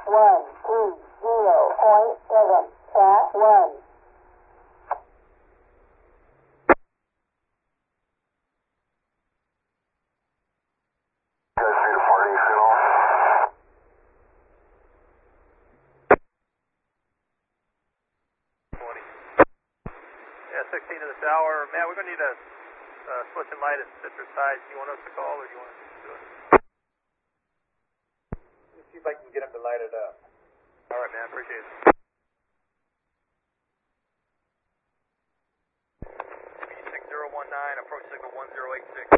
120.7, chat 1. Yeah, 16 to the tower. Matt, we're going to need a switch and light at Citrus Heights. Do you want us to call or do you want us to do it? Let me see if I can get him to light it up. All right, man. Appreciate it. 6019, approach signal 1086.